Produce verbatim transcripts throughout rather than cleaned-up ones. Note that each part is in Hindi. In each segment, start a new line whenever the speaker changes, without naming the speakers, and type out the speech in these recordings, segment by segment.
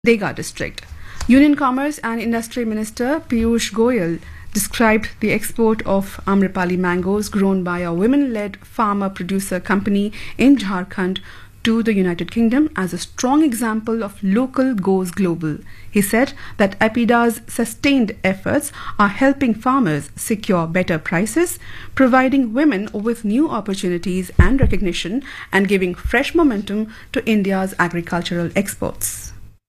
Dega district. Union Commerce and Industry Minister Piyush Goyal described the export of Amrapali mangoes grown by a women-led farmer-producer company in Jharkhand to the United Kingdom as a strong example of local goes global. He said that APIDA's sustained efforts are helping farmers secure better prices, providing women with new opportunities and recognition, and giving fresh momentum to India's agricultural exports.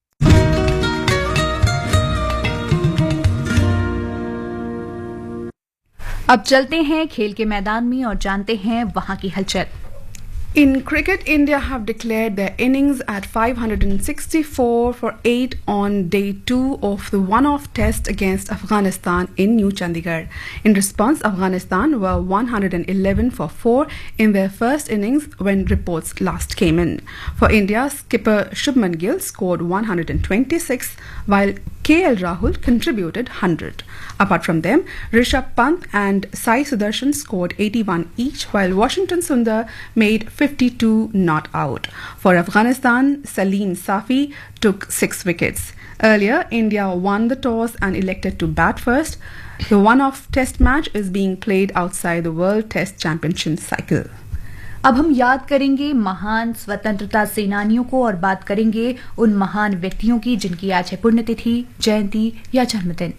अब चलते हैं खेल के मैदान में और जानते हैं वहां की हलचल।
In cricket, India have declared their innings at five hundred sixty-four for eight on day two of the one-off test against Afghanistan in New Chandigarh. In response, Afghanistan were one hundred eleven for four in their first innings when reports last came in. For India, skipper Shubman Gill scored one hundred twenty-six, while K L Rahul contributed one hundred. Apart from them, Rishabh Pant and Sai Sudarshan scored eighty-one each, while Washington Sundar made fifty-two not out. For Afghanistan, Salim Safi took six wickets. Earlier, India won the toss and elected to bat first. The one-off test match is being played outside the World Test Championship cycle.
अब हम याद करेंगे महान स्वतंत्रता सेनानियों को और बात करेंगे उन महान व्यक्तियों की जिनकी आज है पुण्यतिथि, जयंती या जन्मदिन।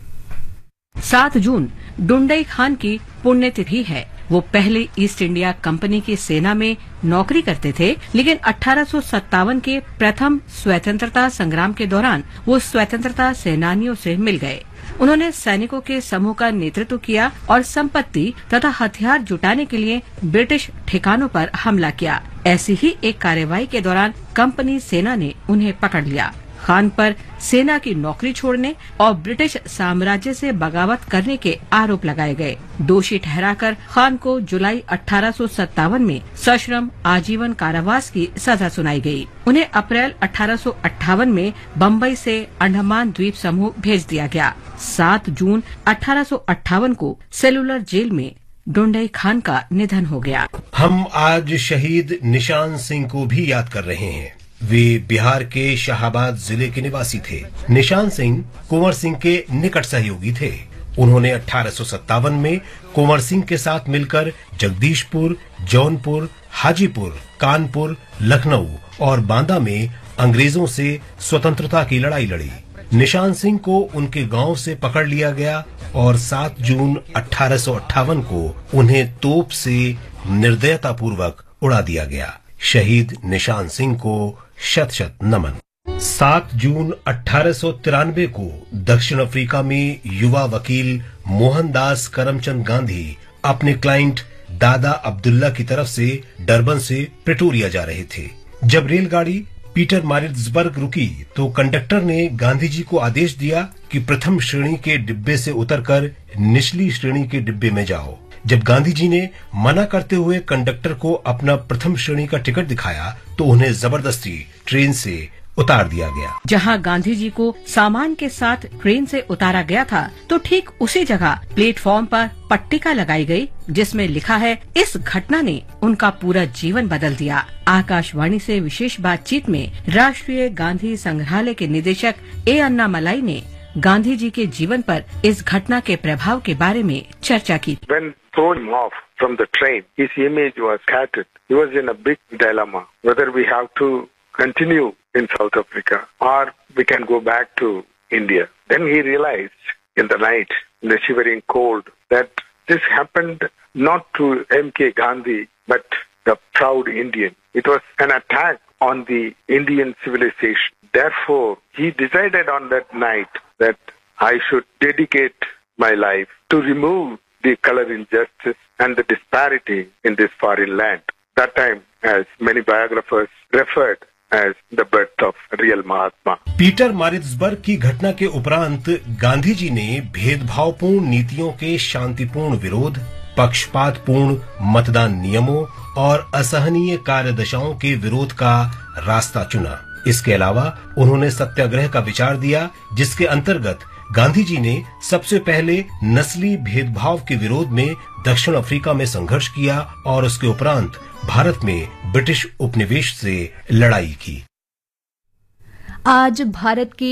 सात जून डुंडई खान की पुण्यतिथि है। वो पहले ईस्ट इंडिया कंपनी की सेना में नौकरी करते थे, लेकिन अठारह सौ सत्तावन के प्रथम स्वतंत्रता संग्राम के दौरान वो स्वतंत्रता सेनानियों से मिल गए। उन्होंने सैनिकों के समूह का नेतृत्व किया और संपत्ति तथा हथियार जुटाने के लिए ब्रिटिश ठिकानों पर हमला किया। ऐसी ही एक कार्रवाई के दौरान कंपनी सेना ने उन्हें पकड़ लिया। खान पर सेना की नौकरी छोड़ने और ब्रिटिश साम्राज्य से बगावत करने के आरोप लगाए गए। दोषी ठहराकर खान को जुलाई अठारह सौ सत्तावन में सश्रम आजीवन कारावास की सजा सुनाई गई। उन्हें अप्रैल अठारह सौ अट्ठावन में बम्बई से अंडमान द्वीप समूह भेज दिया गया। सात जून अठारह सौ अट्ठावन को सेलुलर जेल में डुंडई खान का निधन हो गया।
हम आज शहीद निशान सिंह को भी याद कर रहे हैं। वे बिहार के शाहाबाद जिले के निवासी थे। निशान सिंह कुंवर सिंह के निकट सहयोगी थे। उन्होंने अठारह सौ सत्तावन में कुंवर सिंह के साथ मिलकर जगदीशपुर, जौनपुर, हाजीपुर, कानपुर, लखनऊ और बांदा में अंग्रेजों से स्वतंत्रता की लड़ाई लड़ी। निशान सिंह को उनके गांव से पकड़ लिया गया और सात जून अठारह सौ अट्ठावन को उन्हें तोप से निर्दयतापूर्वक उड़ा दिया गया। शहीद निशान सिंह को शत शत नमन। सात जून अठारह सौ तिरानवे को दक्षिण अफ्रीका में युवा वकील मोहनदास करमचंद गांधी अपने क्लाइंट दादा अब्दुल्ला की तरफ से डरबन से प्रिटोरिया जा रहे थे। जब रेलगाड़ी पीटर मारिट्सबर्ग रुकी तो कंडक्टर ने गांधी जी को आदेश दिया कि प्रथम श्रेणी के डिब्बे से उतरकर निचली श्रेणी के डिब्बे में जाओ। जब गांधी जी ने मना करते हुए कंडक्टर को अपना प्रथम श्रेणी का टिकट दिखाया तो उन्हें जबरदस्ती ट्रेन से उतार दिया गया।
जहां गांधी जी को सामान के साथ ट्रेन से उतारा गया था तो ठीक उसी जगह प्लेटफॉर्म पर पट्टिका लगाई गई जिसमें लिखा है, इस घटना ने उनका पूरा जीवन बदल दिया। आकाशवाणी से विशेष बातचीत में राष्ट्रीय गांधी संग्रहालय के निदेशक ए अन्नामलाई ने गांधी जी के जीवन पर इस घटना के प्रभाव के बारे में चर्चा की।
When thrown him off from the train, his image was scattered. He was in a big dilemma whether we have to continue in South Africa or we can go back to India. Then he realized in the night, in the shivering cold, that this happened not to M K Gandhi but the proud Indian. It was an attack on the Indian civilization. Therefore, he decided on that night that I should dedicate my life to remove the color injustice and the disparity in this foreign land. That time, as many biographers referred as the birth of real Mahatma.
Peter Maritzburg की घटना के उपरांत गांधी जी ने भेदभावपूर्ण नीतियों के शांतिपूर्ण विरोध, पक्षपातपूर्ण मतदान नियमों और असहनीय कार्यदशाओं के विरोध का रास्ता चुना। इसके अलावा उन्होंने सत्याग्रह का विचार दिया, जिसके अंतर्गत गांधी जी ने सबसे पहले नस्ली भेदभाव के विरोध में दक्षिण अफ्रीका में संघर्ष किया और उसके उपरांत भारत में ब्रिटिश उपनिवेश से लड़ाई की।
आज भारत के